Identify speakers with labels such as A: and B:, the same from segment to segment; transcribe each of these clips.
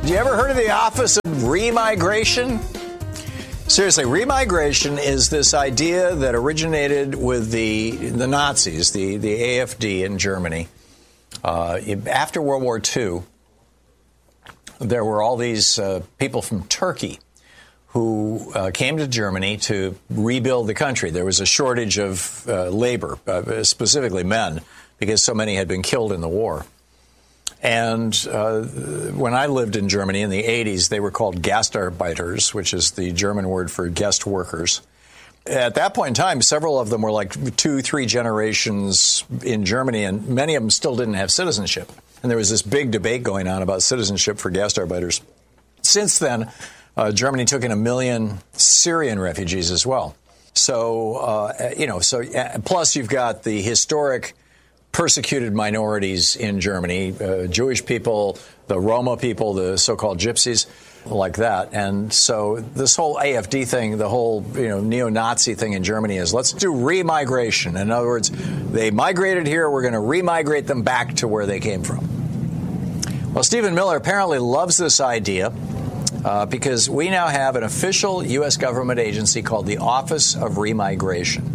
A: you ever heard of the Office of Remigration? Seriously, remigration is this idea that originated with the Nazis, the AfD in Germany. After World War II, there were all these people from Turkey who came to Germany to rebuild the country. There was a shortage of labor, specifically men, because so many had been killed in the war. And when I lived in Germany in the 80s, they were called Gastarbeiters, which is the German word for guest workers. At that point in time, several of them were like 2-3 generations in Germany, and many of them still didn't have citizenship. And there was this big debate going on about citizenship for Gastarbeiters. Since then, Germany took in 1 million Syrian refugees as well. So, plus you've got the historic persecuted minorities in Germany, Jewish people, the Roma people, the so-called gypsies, like that. And so this whole AfD thing, the whole neo-Nazi thing in Germany is let's do remigration. In other words, they migrated here, we're going to remigrate them back to where they came from. Well, Stephen Miller apparently loves this idea because we now have an official U.S. government agency called the Office of Remigration.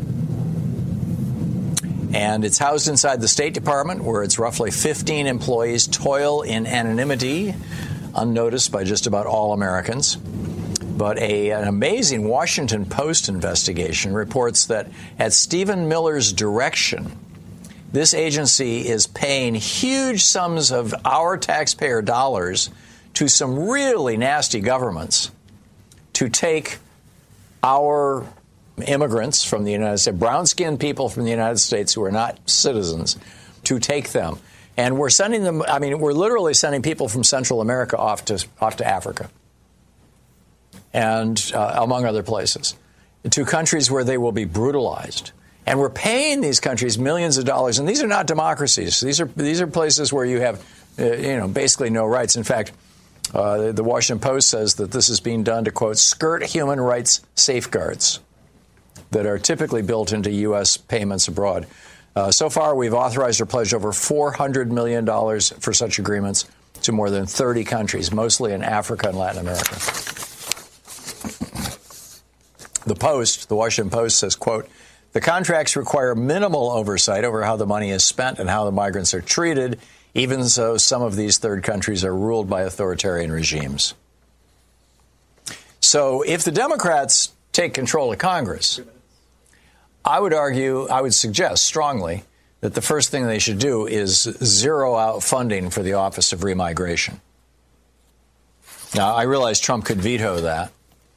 A: And it's housed inside the State Department, where its roughly 15 employees toil in anonymity, unnoticed by just about all Americans. But an amazing Washington Post investigation reports that at Stephen Miller's direction, this agency is paying huge sums of our taxpayer dollars to some really nasty governments to take our immigrants from the United States, brown-skinned people from the United States who are not citizens, to take them. And we're sending them, we're literally sending people from Central America off to Africa and among other places, to countries where they will be brutalized. And we're paying these countries millions of dollars. And these are not democracies. These are places where you have, basically no rights. In fact, the Washington Post says that this is being done to, quote, skirt human rights safeguards that are typically built into U.S. payments abroad. So far, we've authorized or pledged over $400 million for such agreements to more than 30 countries, mostly in Africa and Latin America. The Washington Post says, quote, the contracts require minimal oversight over how the money is spent and how the migrants are treated, even though some of these third countries are ruled by authoritarian regimes. So if the Democrats take control of Congress, I would suggest strongly that the first thing they should do is zero out funding for the Office of Remigration. Now, I realize Trump could veto that,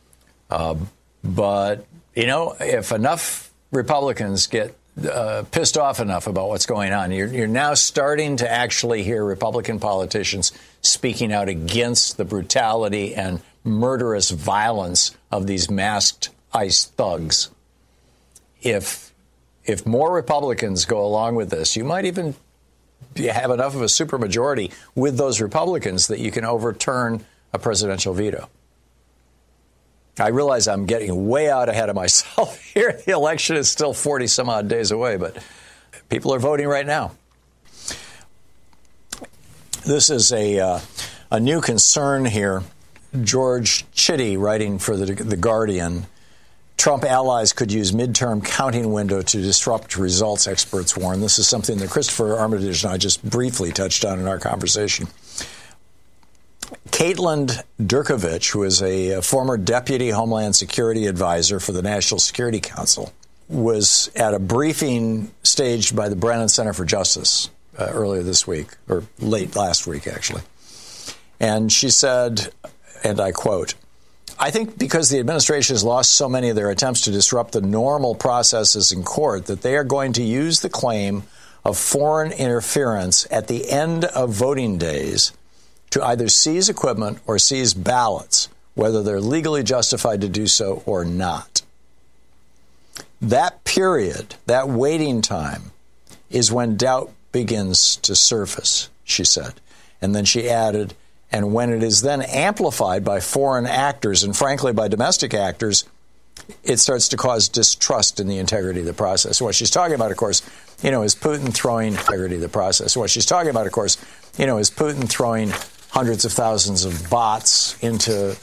A: but, if enough Republicans get pissed off enough about what's going on, you're now starting to actually hear Republican politicians speaking out against the brutality and murderous violence of these masked ICE thugs. If more Republicans go along with this, you might even have enough of a supermajority with those Republicans that you can overturn a presidential veto. I realize I'm getting way out ahead of myself here. The election is still 40-some-odd days away, but people are voting right now. This is a new concern here. George Chitty, writing for The Guardian, Trump allies could use midterm counting window to disrupt results, experts warn. This is something that Christopher Armitage and I just briefly touched on in our conversation. Caitlin Durkovich, who is a former deputy Homeland Security advisor for the National Security Council, was at a briefing staged by the Brennan Center for Justice earlier this week, or late last week, actually. And she said, and I quote, I think because the administration has lost so many of their attempts to disrupt the normal processes in court that they are going to use the claim of foreign interference at the end of voting days to either seize equipment or seize ballots, whether they're legally justified to do so or not. That period, that waiting time, is when doubt begins to surface, she said. And then she added, and when it is then amplified by foreign actors and, frankly, by domestic actors, it starts to cause distrust in the integrity of the process. What she's talking about, of course, is Putin throwing integrity of the process. What she's talking about, of course, is Putin throwing hundreds of thousands of bots into